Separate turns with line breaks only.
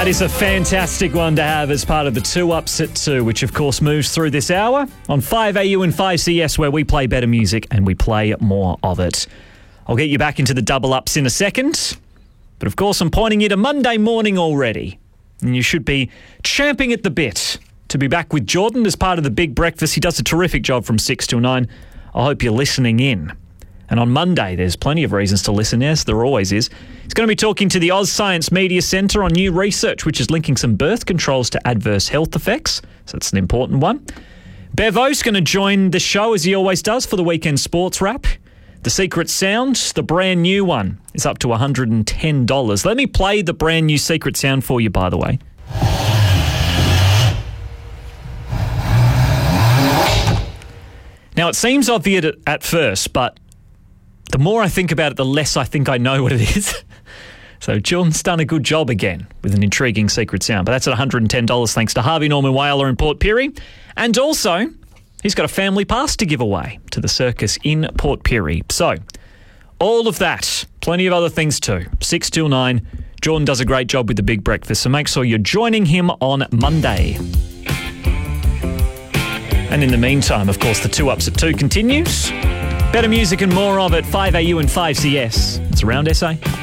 That is a fantastic one to have as part of the 2 Ups at 2, which of course moves through this hour on 5AU and 5CS, where we play better music and we play more of it. I'll get you back into the double ups in a second. But of course, I'm pointing you to Monday morning already. And you should be champing at the bit to be back with Jordan as part of the Big Breakfast. He does a terrific job from 6 till 9. I hope you're listening in. And on Monday, there's plenty of reasons to listen, yes, there always is. He's going to be talking to the Oz Science Media Centre on new research, which is linking some birth controls to adverse health effects. So that's an important one. Bevo's going to join the show, as he always does, for the weekend sports wrap. The Secret Sound, the brand new one, is up to $110. Let me play the brand new Secret Sound for you, by the way. Now, it seems obvious at first, but the more I think about it, the less I think I know what it is. So Jordan's done a good job again with an intriguing Secret Sound. But that's at $110 thanks to Harvey Norman Whaler in Port Pirie. And also, he's got a family pass to give away to the circus in Port Pirie. So, all of that, plenty of other things too. 6 till 9. Jordan does a great job with the Big Breakfast, so make sure you're joining him on Monday. And in the meantime, of course, the 2 Ups at 2 continues. Better music and more of it, 5AU and 5CS. It's around SA.